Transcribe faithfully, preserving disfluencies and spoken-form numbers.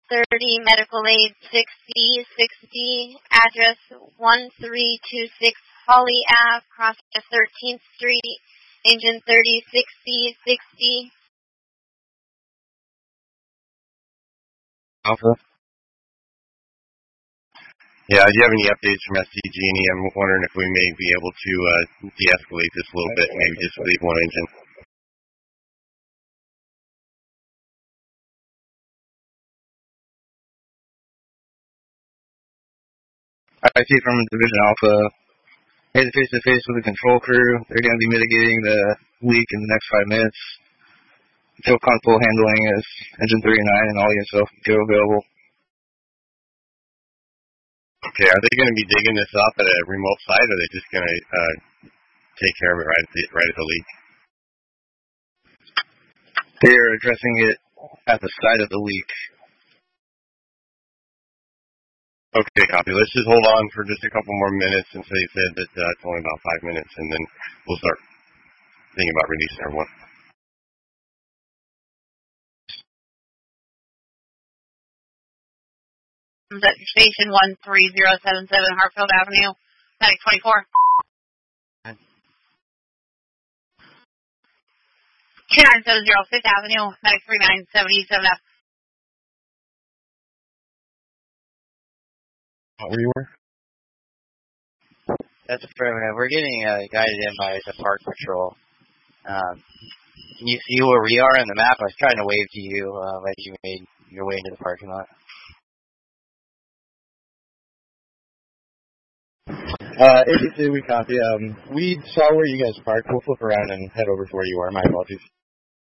thirty, medical aid sixty, sixty, address one three two six Holly Avenue, cross thirteenth Street, engine thirty, sixty, sixty. Alpha? Yeah, do you have any updates from S T G and E? I'm wondering if we may be able to uh, de-escalate this a little bit, maybe just leave one engine. I see from Division Alpha, headed face-to-face with the control crew. They're going to be mitigating the leak in the next five minutes. Feel comfortable handling as engine thirty-nine and all units go available. Okay, are they going to be digging this up at a remote site, or are they just going to uh, take care of it right at the, right at the leak? They are addressing it at the site of the leak. Okay, copy. Let's just hold on for just a couple more minutes since they said that uh, it's only about five minutes, and then we'll start thinking about releasing everyone. Station one three zero seven seven, Hartfield Avenue, Medic twenty-four. two nine seven zero, Fifth Avenue, Medic three nine seven seven F. Where you were? That's affirmative. We're getting uh, guided in by the park patrol. Um, can you see where we are on the map? I was trying to wave to you uh, as you made your way into the parking lot. Uh, A B C, we copy. Um, we saw where you guys parked. We'll flip around and head over to where you are. My apologies.